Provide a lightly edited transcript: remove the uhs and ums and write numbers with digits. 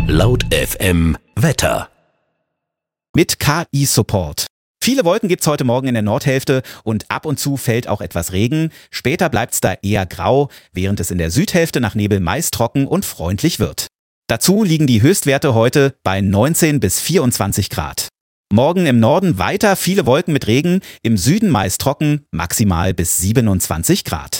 Laut FM Wetter. Mit KI-Support. Viele Wolken gibt's heute Morgen in der Nordhälfte und ab und zu fällt auch etwas Regen. Später bleibt's da eher grau, während es in der Südhälfte nach Nebel meist trocken und freundlich wird. Dazu liegen die Höchstwerte heute bei 19 bis 24 Grad. Morgen im Norden weiter viele Wolken mit Regen, im Süden meist trocken, maximal bis 27 Grad.